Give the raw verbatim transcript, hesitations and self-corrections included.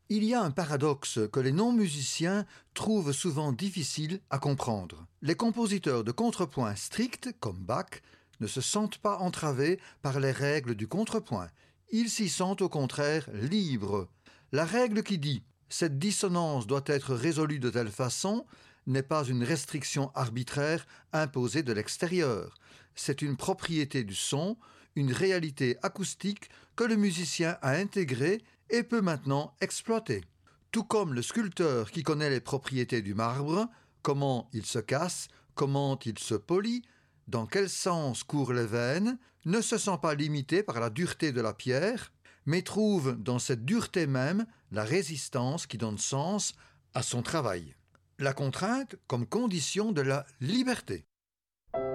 Il y a un paradoxe que les non-musiciens trouvent souvent difficile à comprendre. Les compositeurs de contrepoint stricts, comme Bach, ne se sentent pas entravés par les règles du contrepoint. Ils s'y sentent au contraire libres. La règle qui dit « cette dissonance doit être résolue de telle façon » n'est pas une restriction arbitraire imposée de l'extérieur. C'est une propriété du son, une réalité acoustique que le musicien a intégrée et peut maintenant exploiter. Tout comme le sculpteur qui connaît les propriétés du marbre, comment il se casse, comment il se polit, dans quel sens courent les veines, ne se sent pas limité par la dureté de la pierre, mais trouve dans cette dureté même la résistance qui donne sens à son travail. La contrainte comme condition de la liberté.